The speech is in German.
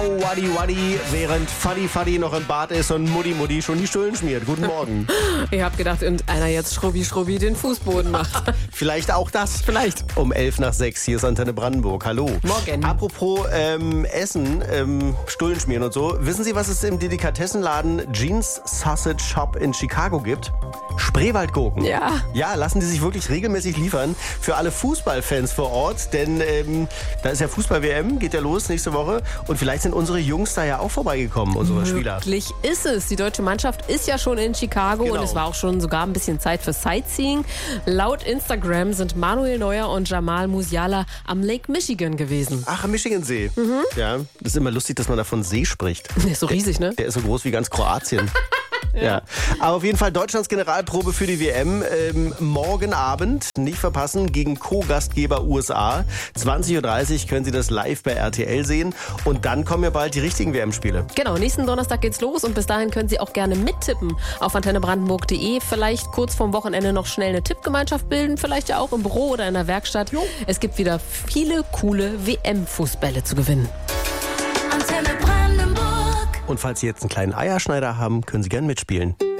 Waddi Waddi, während Faddi noch im Bad ist und Mutti schon die Stullen schmiert. Guten Morgen. Ich hab gedacht, einer jetzt Schrubbi den Fußboden macht. Vielleicht auch das. Vielleicht. Um 5:11 hier ist Antenne Brandenburg. Hallo. Morgen. Apropos Essen, Stullen schmieren und so. Wissen Sie, was es im Delikatessenladen Jeans Sausage Shop in Chicago gibt? Spreewaldgurken. Ja. Ja, lassen die sich wirklich regelmäßig liefern. Für alle Fußballfans vor Ort. Denn da ist ja Fußball-WM, geht ja los nächste Woche. Und vielleicht sind unsere Jungs da ja auch vorbeigekommen, unsere Spieler. Möglich ist es. Die deutsche Mannschaft ist ja schon in Chicago Genau. und es war auch schon sogar ein bisschen Zeit für Sightseeing. Laut Instagram sind Manuel Neuer und Jamal Musiala am Lake Michigan gewesen. Ach, am Michigansee. Ja, das ist immer lustig, dass man davon See spricht. Der ist so riesig, ne? Der ist so groß wie ganz Kroatien. Ja. Aber auf jeden Fall Deutschlands Generalprobe für die WM. Morgen Abend, nicht verpassen, gegen Co-Gastgeber USA. 20:30 Uhr können Sie das live bei RTL sehen. Und dann kommen ja bald die richtigen WM-Spiele. Genau, nächsten Donnerstag geht's los und bis dahin können Sie auch gerne mittippen auf antennebrandenburg.de. Vielleicht kurz vorm Wochenende noch schnell eine Tippgemeinschaft bilden, vielleicht ja auch im Büro oder in der Werkstatt. Jo. Es gibt wieder viele coole WM-Fußbälle zu gewinnen. Antenne Brandenburg. Und falls Sie jetzt einen kleinen Eierschneider haben, können Sie gern mitspielen.